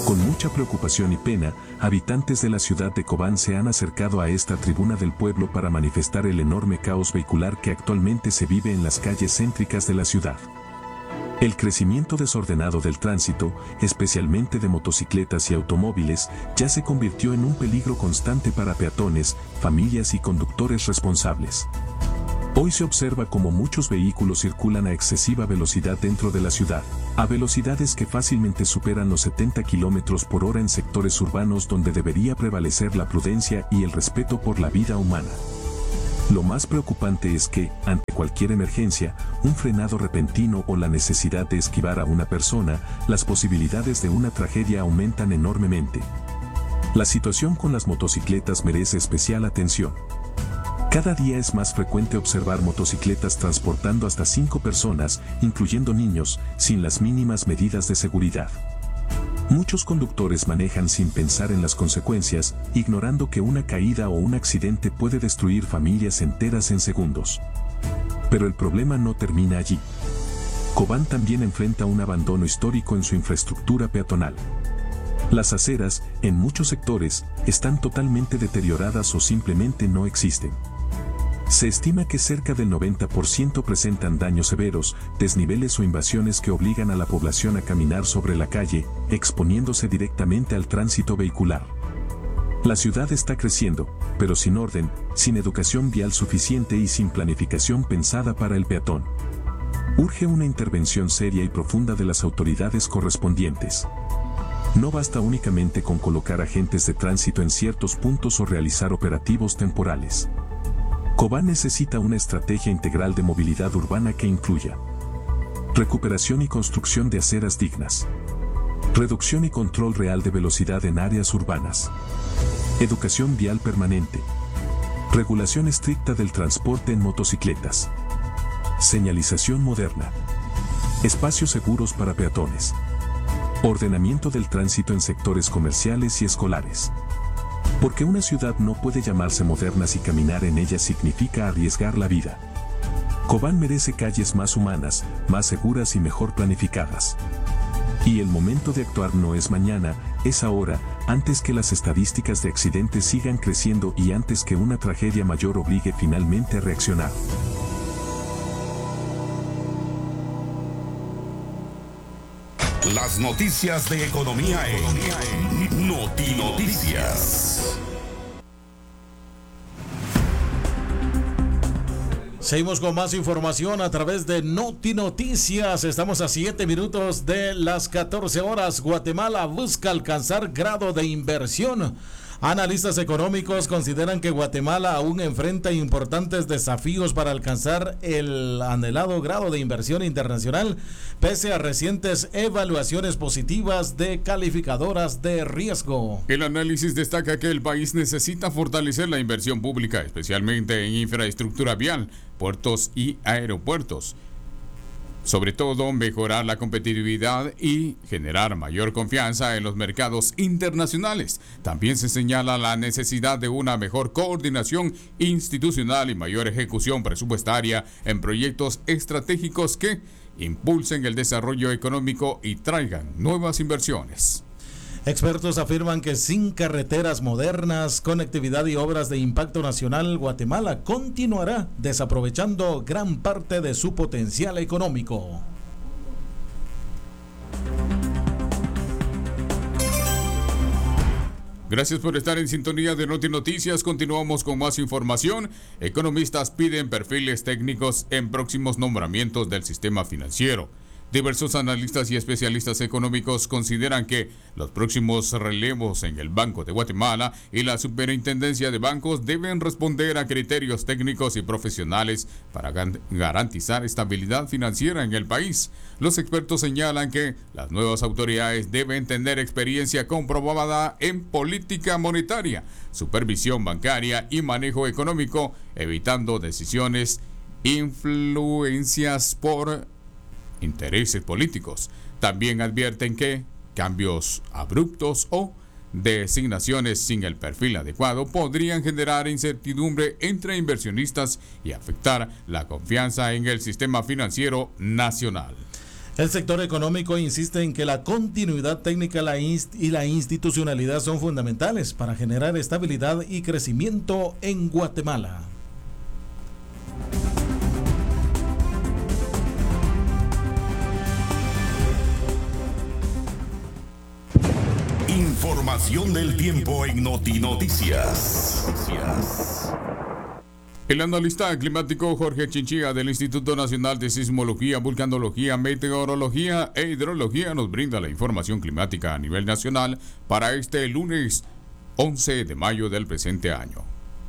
Con mucha preocupación y pena, habitantes de la ciudad de Cobán se han acercado a esta tribuna del pueblo para manifestar el enorme caos vehicular que actualmente se vive en las calles céntricas de la ciudad. El crecimiento desordenado del tránsito, especialmente de motocicletas y automóviles, ya se convirtió en un peligro constante para peatones, familias y conductores responsables. Hoy se observa cómo muchos vehículos circulan a excesiva velocidad dentro de la ciudad, a velocidades que fácilmente superan los 70 km/h en sectores urbanos donde debería prevalecer la prudencia y el respeto por la vida humana. Lo más preocupante es que, ante cualquier emergencia, un frenado repentino o la necesidad de esquivar a una persona, las posibilidades de una tragedia aumentan enormemente. La situación con las motocicletas merece especial atención. Cada día es más frecuente observar motocicletas transportando hasta 5 personas, incluyendo niños, sin las mínimas medidas de seguridad. Muchos conductores manejan sin pensar en las consecuencias, ignorando que una caída o un accidente puede destruir familias enteras en segundos. Pero el problema no termina allí. Cobán también enfrenta un abandono histórico en su infraestructura peatonal. Las aceras, en muchos sectores, están totalmente deterioradas o simplemente no existen. Se estima que cerca del 90% presentan daños severos, desniveles o invasiones que obligan a la población a caminar sobre la calle, exponiéndose directamente al tránsito vehicular. La ciudad está creciendo, pero sin orden, sin educación vial suficiente y sin planificación pensada para el peatón. Urge una intervención seria y profunda de las autoridades correspondientes. No basta únicamente con colocar agentes de tránsito en ciertos puntos o realizar operativos temporales. Cobán necesita una estrategia integral de movilidad urbana que incluya recuperación y construcción de aceras dignas, reducción y control real de velocidad en áreas urbanas, educación vial permanente, regulación estricta del transporte en motocicletas, señalización moderna, espacios seguros para peatones, ordenamiento del tránsito en sectores comerciales y escolares. Porque una ciudad no puede llamarse moderna si caminar en ella significa arriesgar la vida. Cobán merece calles más humanas, más seguras y mejor planificadas. Y el momento de actuar no es mañana, es ahora, antes que las estadísticas de accidentes sigan creciendo y antes que una tragedia mayor obligue finalmente a reaccionar. Las noticias de economía en Notinoticias. Seguimos con más información a través de Notinoticias. Estamos a 7 minutos de las 14 horas. Guatemala busca alcanzar grado de inversión. Analistas económicos consideran que Guatemala aún enfrenta importantes desafíos para alcanzar el anhelado grado de inversión internacional, pese a recientes evaluaciones positivas de calificadoras de riesgo. El análisis destaca que el país necesita fortalecer la inversión pública, especialmente en infraestructura vial, puertos y aeropuertos. Sobre todo, mejorar la competitividad y generar mayor confianza en los mercados internacionales. También se señala la necesidad de una mejor coordinación institucional y mayor ejecución presupuestaria en proyectos estratégicos que impulsen el desarrollo económico y traigan nuevas inversiones. Expertos afirman que sin carreteras modernas, conectividad y obras de impacto nacional, Guatemala continuará desaprovechando gran parte de su potencial económico. Gracias por estar en sintonía de Notinoticias. Continuamos con más información. Economistas piden perfiles técnicos en próximos nombramientos del sistema financiero. Diversos analistas y especialistas económicos consideran que los próximos relevos en el Banco de Guatemala y la Superintendencia de Bancos deben responder a criterios técnicos y profesionales para garantizar estabilidad financiera en el país. Los expertos señalan que las nuevas autoridades deben tener experiencia comprobada en política monetaria, supervisión bancaria y manejo económico, evitando decisiones influencias por intereses políticos. También advierten que cambios abruptos o designaciones sin el perfil adecuado podrían generar incertidumbre entre inversionistas y afectar la confianza en el sistema financiero nacional. El sector económico insiste en que la continuidad técnica y la institucionalidad son fundamentales para generar estabilidad y crecimiento en Guatemala. Información del tiempo en Notinoticias. El analista climático Jorge Chinchilla del Instituto Nacional de Sismología, Vulcanología, Meteorología e Hidrología nos brinda la información climática a nivel nacional para este lunes 11 de mayo del presente año.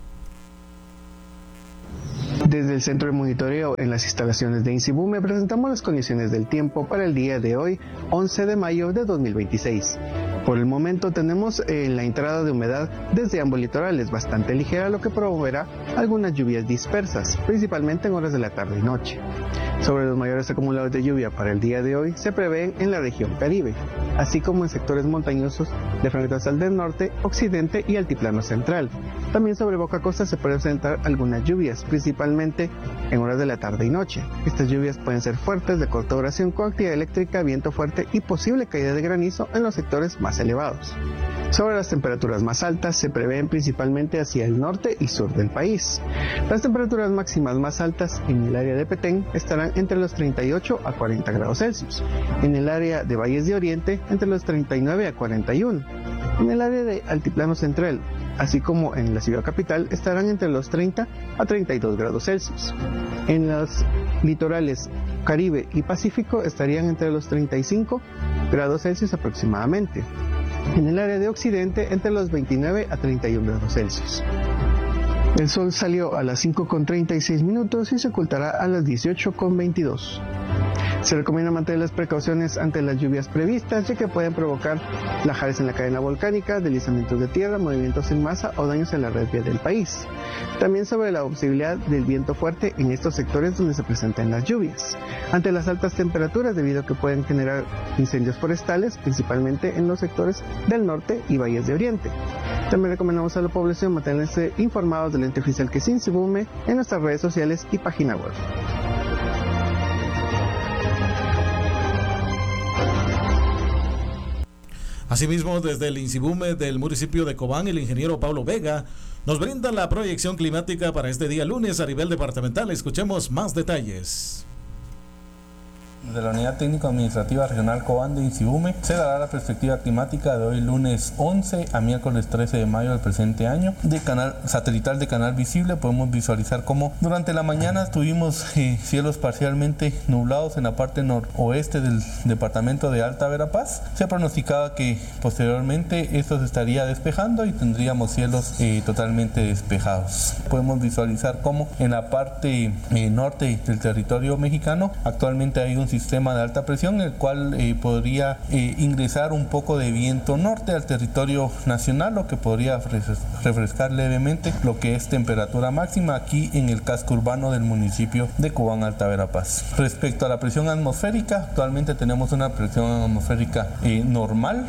Desde el centro de monitoreo en las instalaciones de INSIBUME presentamos las condiciones del tiempo para el día de hoy, 11 de mayo de 2026. Por el momento tenemos la entrada de humedad desde ambos litorales bastante ligera, lo que promoverá algunas lluvias dispersas, principalmente en horas de la tarde y noche. Sobre los mayores acumulados de lluvia para el día de hoy se prevén en la región Caribe, así como en sectores montañosos de frente al del norte, occidente y altiplano central. También sobre Boca Costa se pueden presentar algunas lluvias, principalmente en horas de la tarde y noche. Estas lluvias pueden ser fuertes, de corta duración, con actividad eléctrica, viento fuerte y posible caída de granizo en los sectores más elevados. Sobre las temperaturas más altas se prevén principalmente hacia el norte y sur del país. Las temperaturas máximas más altas en el área de Petén estarán entre los 38 a 40 grados Celsius. En el área de Valles de Oriente entre los 39 a 41. En el área de Altiplano Central, así como en la ciudad capital, estarán entre los 30 a 32 grados Celsius. En los litorales Caribe y Pacífico estarían entre los 35 grados Celsius aproximadamente. En el área de Occidente entre los 29 a 31 grados Celsius. El sol salió a las 5:36 y se ocultará a las 18:22. Se recomienda mantener las precauciones ante las lluvias previstas, ya que pueden provocar lajares en la cadena volcánica, deslizamientos de tierra, movimientos en masa o daños en la red vial del país. También sobre la posibilidad del viento fuerte en estos sectores donde se presentan las lluvias. Ante las altas temperaturas, debido a que pueden generar incendios forestales, principalmente en los sectores del norte y valles de oriente. También recomendamos a la población mantenerse informados del ente oficial que es INSIBUME en nuestras redes sociales y página web. Asimismo, desde el INSIBUME del municipio de Cobán, el ingeniero Pablo Vega nos brinda la proyección climática para este día lunes a nivel departamental. Escuchemos más detalles. De la Unidad Técnico Administrativa Regional Cobán de INSIBUME se dará la perspectiva climática de hoy lunes 11 a miércoles 13 de mayo del presente año. De canal satelital de canal visible podemos visualizar cómo durante la mañana tuvimos cielos parcialmente nublados en la parte noroeste del departamento de Alta Verapaz. Se pronosticaba que posteriormente esto se estaría despejando y tendríamos cielos totalmente despejados. Podemos visualizar cómo en la parte norte del territorio mexicano actualmente hay un sistema de alta presión, el cual podría ingresar un poco de viento norte al territorio nacional, lo que podría refrescar levemente lo que es temperatura máxima aquí en el casco urbano del municipio de Cobán, Alta Verapaz. Respecto a la presión atmosférica, actualmente tenemos una presión atmosférica normal,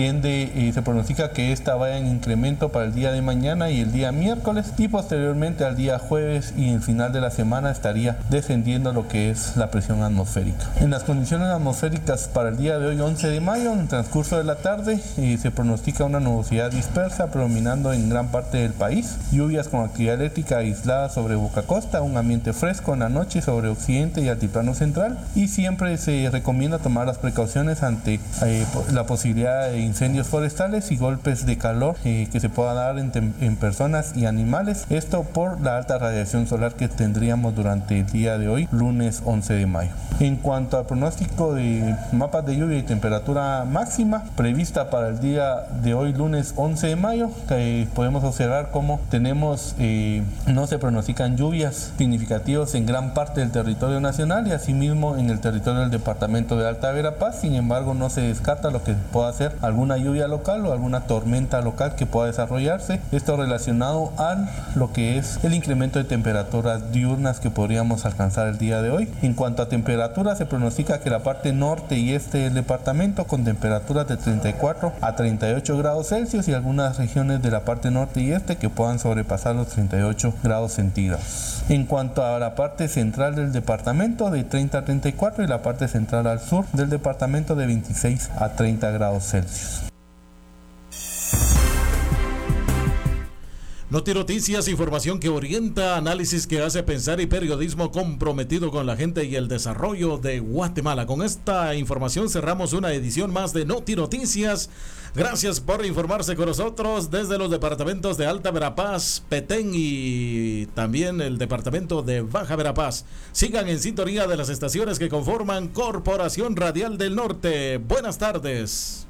se pronostica que esta vaya en incremento para el día de mañana y el día miércoles, y posteriormente al día jueves y el final de la semana estaría descendiendo lo que es la presión atmosférica. En las condiciones atmosféricas para el día de hoy, 11 de mayo, en el transcurso de la tarde, se pronostica una nubosidad dispersa predominando en gran parte del país, lluvias con actividad eléctrica aislada sobre Boca Costa, un ambiente fresco en la noche sobre occidente y altiplano central, y siempre se recomienda tomar las precauciones ante la posibilidad de incendios forestales y golpes de calor que se pueda dar en personas y animales, esto por la alta radiación solar que tendríamos durante el día de hoy, lunes 11 de mayo. En cuanto al pronóstico de mapas de lluvia y temperatura máxima prevista para el día de hoy, lunes 11 de mayo, podemos observar cómo tenemos, no se pronostican lluvias significativas en gran parte del territorio nacional y asimismo en el territorio del departamento de Alta Verapaz. Sin embargo, no se descarta lo que pueda ser alguna lluvia local o alguna tormenta local que pueda desarrollarse. Esto relacionado a lo que es el incremento de temperaturas diurnas que podríamos alcanzar el día de hoy. En cuanto a temperatura, se pronostica que la parte norte y este del departamento con temperaturas de 34 a 38 grados Celsius y algunas regiones de la parte norte y este que puedan sobrepasar los 38 grados centígrados. En cuanto a la parte central del departamento, de 30 a 34, y la parte central al sur del departamento de 26 a 30 grados Celsius. Notinoticias, información que orienta, análisis que hace pensar y periodismo comprometido con la gente y el desarrollo de Guatemala. Con esta información cerramos una edición más de Notinoticias. Gracias por informarse con nosotros desde los departamentos de Alta Verapaz, Petén y también el departamento de Baja Verapaz. Sigan en sintonía de las estaciones que conforman Corporación Radial del Norte. Buenas tardes.